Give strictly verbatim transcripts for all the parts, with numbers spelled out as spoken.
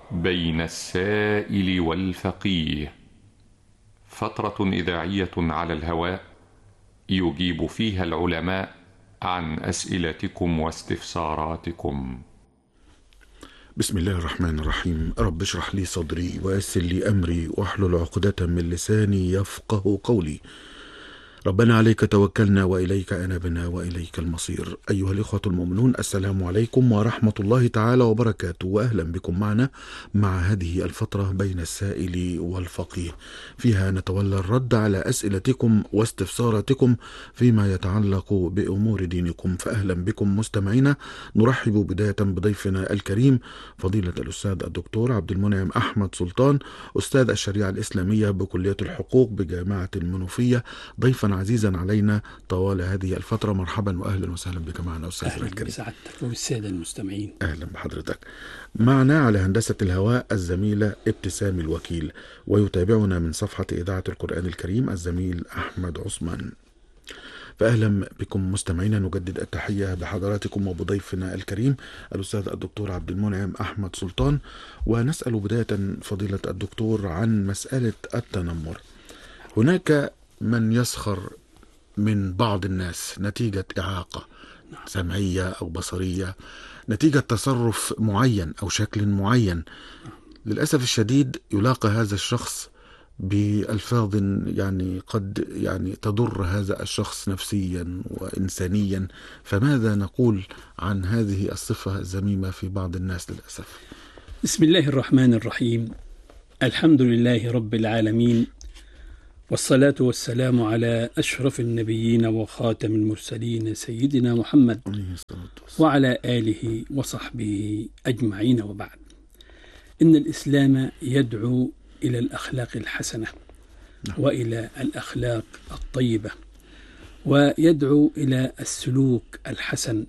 بين السائل والفقيه، فترة إذاعية على الهواء يجيب فيها العلماء عن أسئلتكم واستفساراتكم. بسم الله الرحمن الرحيم. رب اشرح لي صدري ويسر لي أمري واحلل عقدة من لساني يفقه قولي. ربنا عليك توكلنا وإليك أنبنا وإليك المصير. أيها الإخوة المؤمنون، السلام عليكم ورحمة الله تعالى وبركاته، وأهلا بكم معنا مع هذه الفترة بين السائل والفقيه، فيها نتولى الرد على أسئلتكم واستفساراتكم فيما يتعلق بأمور دينكم. فأهلا بكم مستمعينا. نرحب بداية بضيفنا الكريم فضيلة الأستاذ الدكتور عبد المنعم أحمد سلطان، أستاذ الشريعة الإسلامية بكلية الحقوق بجامعة المنوفية، ضيفا عزيزا علينا طوال هذه الفترة. مرحبا وأهلا وسهلا بك معنا أستاذنا الكريم. أهلا بسعادتك وبالسادة المستمعين. أهلا بحضرتك. معنا على هندسة الهواء الزميلة ابتسام الوكيل، ويتابعنا من صفحة إذاعة القرآن الكريم الزميل أحمد عثمان. فأهلا بكم مستمعينا، نجدد التحية بحضراتكم وبضيفنا الكريم الأستاذ الدكتور عبد المنعم أحمد سلطان. ونسأل بداية فضيلة الدكتور عن مسألة التنمر. هناك من يسخر من بعض الناس نتيجة إعاقة سمعية أو بصرية، نتيجة تصرف معين أو شكل معين. للأسف الشديد يلاقى هذا الشخص بألفاظ يعني قد يعني تضر هذا الشخص نفسيا وإنسانيا. فماذا نقول عن هذه الصفة الذميمة في بعض الناس للأسف؟ بسم الله الرحمن الرحيم. الحمد لله رب العالمين، والصلاة والسلام على أشرف النبيين وخاتم المرسلين سيدنا محمد وعلى آله وصحبه أجمعين، وبعد. إن الإسلام يدعو إلى الأخلاق الحسنة وإلى الأخلاق الطيبة، ويدعو إلى السلوك الحسن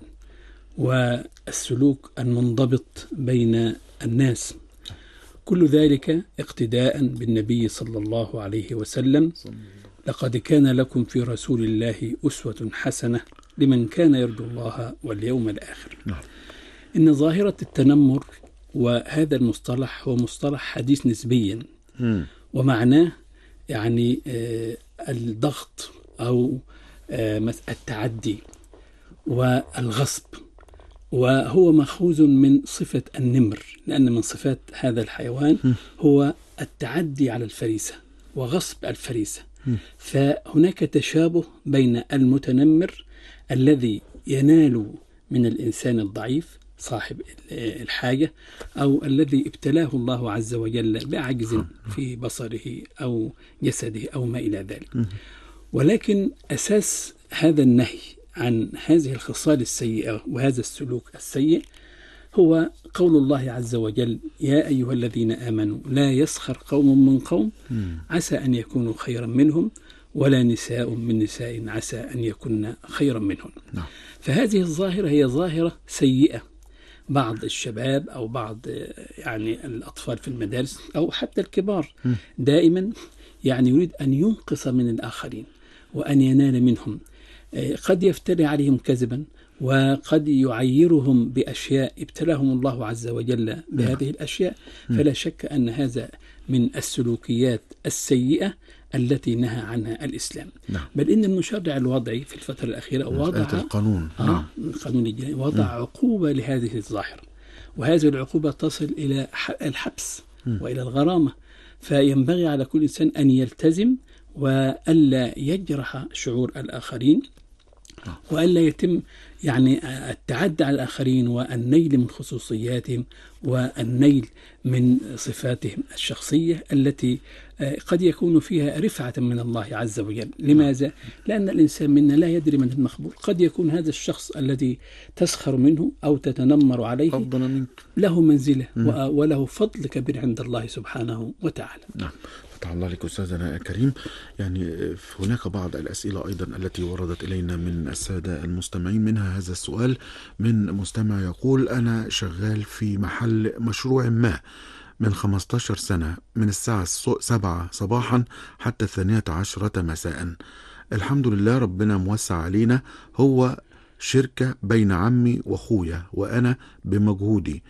والسلوك المنضبط بين الناس، كل ذلك اقتداء بالنبي صلى الله عليه وسلم. لقد كان لكم في رسول الله أسوة حسنة لمن كان يرجو الله واليوم الآخر. إن ظاهرة التنمر وهذا المصطلح هو مصطلح حديث نسبيا، ومعناه يعني آه الضغط أو آه التعدي والغصب، وهو مأخوذ من صفة النمر، لأن من صفات هذا الحيوان هو التعدي على الفريسة وغصب الفريسة. فهناك تشابه بين المتنمر الذي ينال من الإنسان الضعيف صاحب الحاجة، أو الذي ابتلاه الله عز وجل بعجز في بصره أو جسده أو ما إلى ذلك. ولكن أساس هذا النهي عن هذه الخصال السيئة وهذا السلوك السيء هو قول الله عز وجل: يا أيها الذين آمنوا لا يسخر قوم من قوم عسى أن يكونوا خيرا منهم ولا نساء من نساء عسى أن يكون خيرا منهم. فهذه الظاهرة هي ظاهرة سيئة. بعض الشباب أو بعض يعني الأطفال في المدارس أو حتى الكبار دائما يعني يريد أن ينقص من الآخرين وأن ينال منهم، قد يفتري عليهم كذبا، وقد يعيرهم بأشياء ابتلاهم الله عز وجل بهذه الأشياء. فلا شك أن هذا من السلوكيات السيئة التي نهى عنها الإسلام. نعم. بل إن المشرع الوضعي في الفترة الأخيرة وضع القانون آه نعم. القانون الجنائي وضع نعم. عقوبة لهذه الظاهرة، وهذه العقوبة تصل إلى الحبس م. وإلى الغرامة. فينبغي على كل إنسان أن يلتزم وألا يجرح شعور الآخرين، وألا يتم يعني التعدي على الآخرين والنيل من خصوصياتهم والنيل من صفاتهم الشخصية التي قد يكون فيها رفعة من الله عز وجل. لماذا؟ لأن الإنسان منا لا يدري من المخبول. قد يكون هذا الشخص الذي تسخر منه أو تتنمر عليه له منزلة وله فضل كبير عند الله سبحانه وتعالى. نعم. فتح الله لك أستاذنا الكريم. يعني هناك بعض الأسئلة أيضا التي وردت إلينا من السادة المستمعين، منها هذا السؤال من مستمع يقول: أنا شغال في محل مشروع ما من خمسة عشر سنة، من الساعة سبعة صباحا حتى الثانية عشرة مساء. الحمد لله ربنا موسع علينا، هو شركة بين عمي وأخويا وأنا بمجهودي.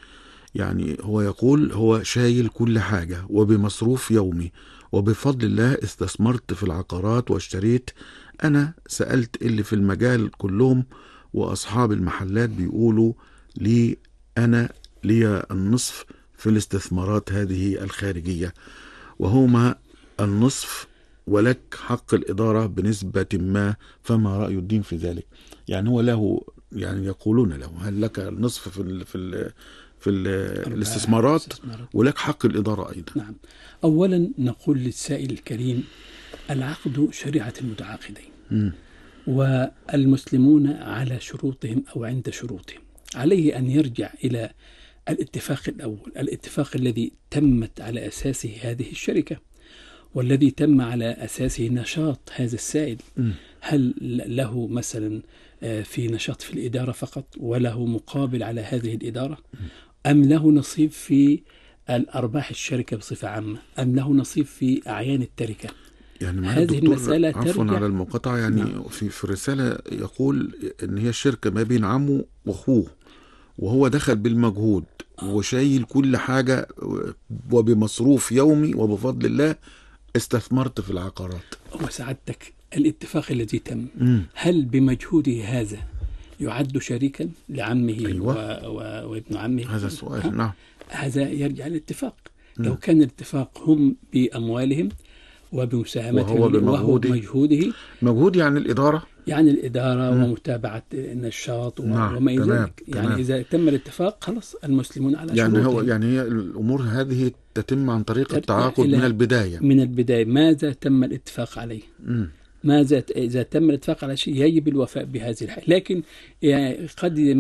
يعني هو يقول هو شايل كل حاجة وبمصروف يومي، وبفضل الله استثمرت في العقارات واشتريت. أنا سألت اللي في المجال كلهم وأصحاب المحلات بيقولوا لي أنا لي النصف في الاستثمارات هذه الخارجية، وهما النصف ولك حق الإدارة بنسبة ما، فما رأي الدين في ذلك؟ يعني هو له، يعني يقولون له هل لك النصف في ال في ال في ال الاستثمارات ولك حق الإدارة أيضا. نعم. أولا نقول للسائل الكريم العقد شريعة المتعاقدين، م. والمسلمون على شروطهم أو عند شروطهم، عليه أن يرجع إلى الاتفاق الأول، الاتفاق الذي تمت على أساسه هذه الشركة والذي تم على أساسه نشاط هذا السائل. م. هل له مثلا في نشاط في الإدارة فقط وله مقابل على هذه الإدارة، أم له نصيب في الأرباح الشركة بصفة عامة، أم له نصيب في أعيان التركة؟ يعني هذه المسألة عفوا ترجع على المقاطعة، يعني نعم. في في الرسالة يقول إن هي الشركة ما بين عمه وأخوه، وهو دخل بالمجهود وشايل كل حاجة وبمصروف يومي، وبفضل الله استثمرت في العقارات. وسعادتك الاتفاق الذي تم م. هل بمجهوده هذا يعد شريكا لعمه أيوة. و... و... وابن عمه؟ هذا السؤال. نعم. هذا يرجع للاتفاق. م. لو كان الاتفاق هم بأموالهم وبمساهمتهم وهو بمجهوده، مجهوده مجهود يعني الإدارة يعني الإدارة م. ومتابعة النشاط و... نعم. وما إلى ذلك. يعني تمام. إذا تم الاتفاق خلاص المسلمون على يعني شروطهم. هو يعني هي الأمور هذه تتم عن طريق التعاقد من البداية. من البداية ماذا تم الاتفاق عليه؟ م. ماذا إذا تم الاتفاق على شيء يجب الوفاء بهذه الحالة. لكن يعني قد